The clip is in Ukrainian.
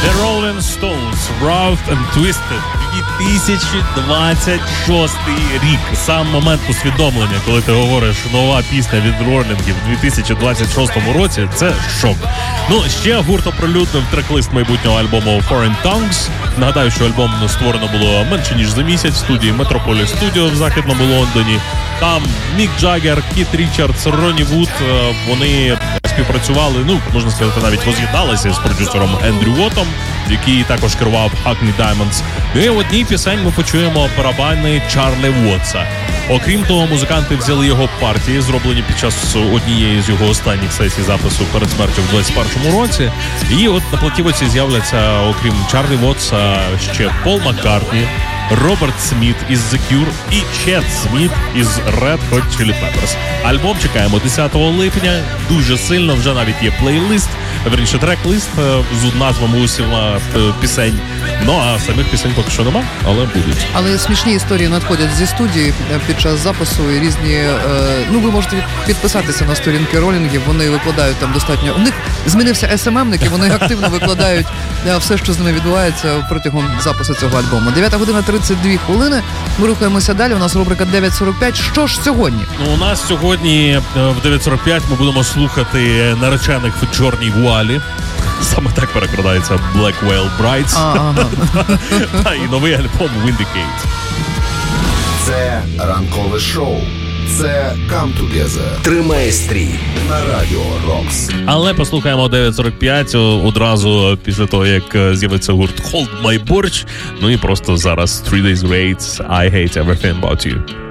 The Rolling Stones, Rough and Twisted, 2026 рік. Сам момент усвідомлення, коли ти говориш нова пісня від Ролінгів у 2026 році, це шок. Ну, ще гурт оприлюднив трек-лист майбутнього альбому Foreign Tongues. Нагадаю, що альбом створено було менше ніж за місяць в студії Metropolis Studio в Західному Лондоні. Там Мік Джаггер, Кіт Річардс, Ронні Вуд, вони співпрацювали, ну, можна сказати, навіть воз'єдналися з продюсером Ендрю Вотом, який також керував Hackney Diamonds. Ну і в одній пісень ми почуємо барабани Чарлі Вотса. Окрім того, музиканти взяли його партії, зроблені під час однієї з його останніх сесій запису перед смертю в 2021 році. І от на платівці з'являться, окрім Чарлі Вотса, ще Пол Маккартні, Роберт Сміт із The Cure і Чет Сміт із Red Hot Chili Peppers. Альбом чекаємо 10 липня. Дуже сильно, вже навіть є плейлист, верніше трек-лист з назвами усіма пісень. Ну, а самих пісень поки що нема, але будуть. Але смішні історії надходять зі студії під час запису і різні... Ну, ви можете підписатися на сторінки Ролінгів, вони викладають там достатньо... У них змінився СММник, і вони активно викладають все, що з ними відбувається протягом запису цього альбому. 9:32. Ми рухаємося далі. У нас рубрика 9.45. Що ж сьогодні? Ну, у нас сьогодні в 9.45 ми будемо слухати наречених в чорній вуалі. Саме так перекладається Black Veil Brides. І новий альбом Vindicate. Це ранкове шоу. Це Come Together. Тримай стрій На радіо Рокс. Але послухаємо 9.45 одразу після того, як з'явиться гурт Hold My Borch. Ну і просто зараз 3 Days Grace, I Hate Everything About You.